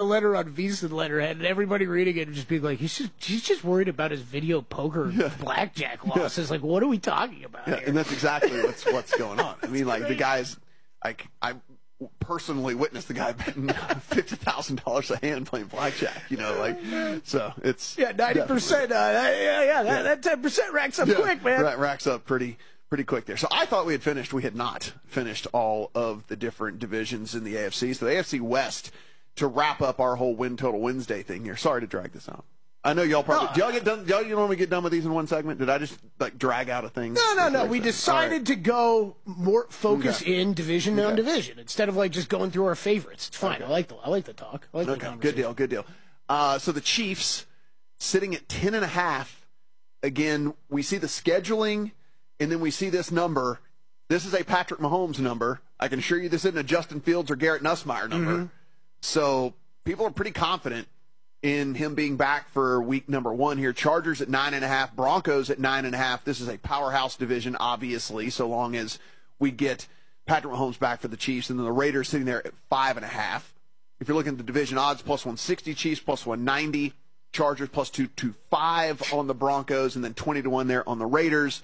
letter on Visa letterhead, and everybody reading it would just be like, he's just worried about his video poker blackjack losses. Like, what are we talking about here? And that's exactly what's going on. I mean, like, the guy's, like, I personally witnessed the guy betting $50,000 a hand playing blackjack, so it's 90%. That 10% racks up quick, man. Racks up pretty quick there. So I thought we had finished. We had not finished all of the different divisions in the AFC. So the AFC West, to wrap up our whole win total Wednesday thing here. Sorry to drag this out. I know y'all probably do. Y'all get done? Y'all normally get done with these in one segment? Did I just drag out a thing? No. We decided to go more focus in division on division instead of just going through our favorites. It's fine. I like the talk. I like the conversation. Good deal. So the Chiefs sitting at 10.5. Again, we see the scheduling, and then we see this number. This is a Patrick Mahomes number. I can assure you this isn't a Justin Fields or Garrett Nussmeier number. Mm-hmm. So people are pretty confident in him being back for week number 1 here. Chargers at 9.5, Broncos at 9.5. This is a powerhouse division, obviously, so long as we get Patrick Mahomes back for the Chiefs. And then the Raiders sitting there at 5.5. If you're looking at the division odds, plus 160, Chiefs plus 190, Chargers plus 225 on the Broncos, and then 20-1 there on the Raiders.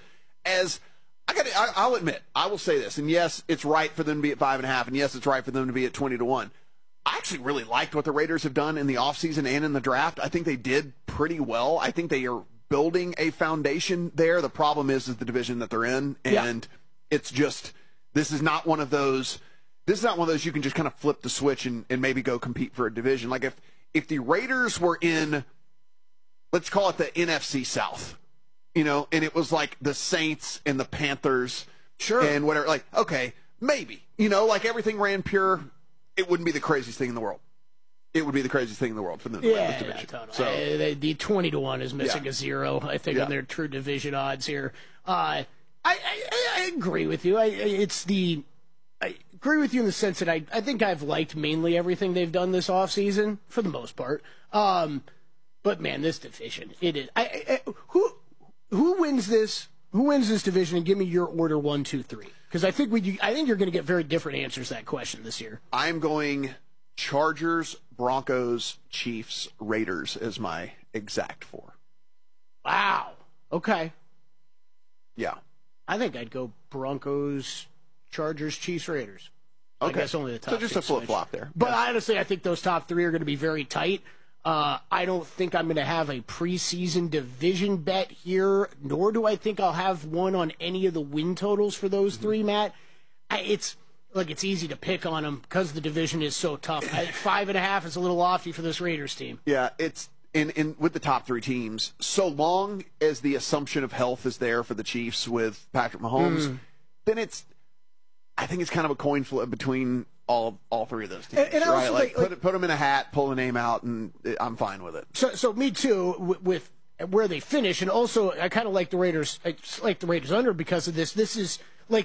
I'll admit, I will say this, and yes, it's right for them to be at 5.5, and yes, it's right for them to be at 20-1. I actually really liked what the Raiders have done in the offseason and in the draft. I think they did pretty well. I think they are building a foundation there. The problem is the division that they're in, and it's just, this is not one of those you can just kind of flip the switch and maybe go compete for a division. Like if the Raiders were in, let's call it the NFC South, and it was like the Saints and the Panthers and whatever, okay, maybe, everything ran pure, it wouldn't be the craziest thing in the world. It would be the craziest thing in the world for them to win this division. Totally. So, the 20-1 is missing a 0, I think, on their true division odds here. I agree with you. I agree with you in the sense that I think I've liked mainly everything they've done this offseason, for the most part. But, man, this division, it is. Who wins this? Who wins this division? And give me your order 1, 2, 3. Because I think you're going to get very different answers to that question this year. I'm going Chargers, Broncos, Chiefs, Raiders as my exact 4. Wow. Okay. Yeah. I think I'd go Broncos, Chargers, Chiefs, Raiders. Okay. I guess only the top. So just a flip-flop there. But honestly, I think those top 3 are going to be very tight. I don't think I'm going to have a preseason division bet here, nor do I think I'll have one on any of the win totals for those 3, Matt. It's easy to pick on them because the division is so tough. 5.5 is a little lofty for this Raiders team. Yeah, it's in with the top 3 teams, so long as the assumption of health is there for the Chiefs with Patrick Mahomes, then I think it's kind of a coin flip between all 3 of those teams. And right? also, put them in a hat, pull the name out, and I'm fine with it. So me too, with where they finish, and also I kind of like the Raiders. I like the Raiders under because of this. This is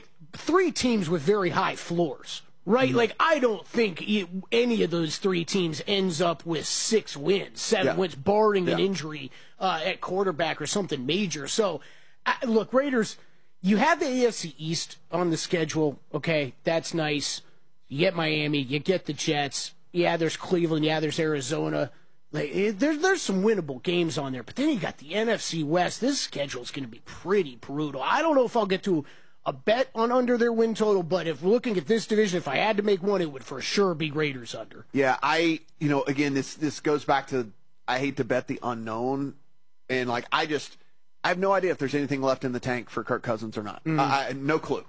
3 teams with very high floors, right? Mm-hmm. I don't think any of those 3 teams ends up with 6 wins, 7 wins, barring an injury at quarterback or something major. So, look, Raiders, you have the AFC East on the schedule. Okay, that's nice. You get Miami, you get the Jets. Yeah, there's Cleveland. Yeah, there's Arizona. There's some winnable games on there. But then you got the NFC West. This schedule is going to be pretty brutal. I don't know if I'll get to a bet on under their win total, but if looking at this division, if I had to make one, it would for sure be Raiders under. Yeah, again, this goes back to, I hate to bet the unknown, and I have no idea if there's anything left in the tank for Kirk Cousins or not. No clue.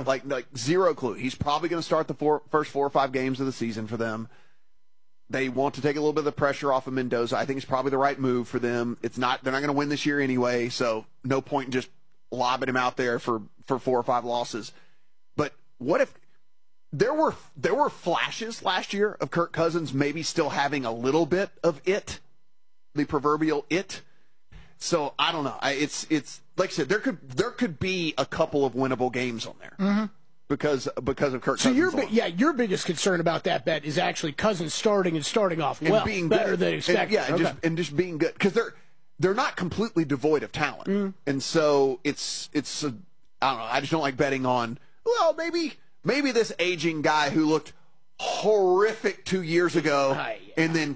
Zero clue. He's probably going to start the first 4 or 5 games of the season for them. They want to take a little bit of the pressure off of Mendoza. I think it's probably the right move for them. They're not going to win this year anyway, so no point in just lobbing him out there for 4 or 5 losses. But what if there were flashes last year of Kirk Cousins maybe still having a little bit of it, the proverbial it. So I don't know. It's like I said, there could be a couple of winnable games on there because of Kirk Cousins. So your biggest concern about that bet is actually Cousins starting off well, being better good. than expected. And just being good because they're not completely devoid of talent, and so it's I don't know. I just don't like betting on. Well, maybe this aging guy who looked horrific 2 years ago, and then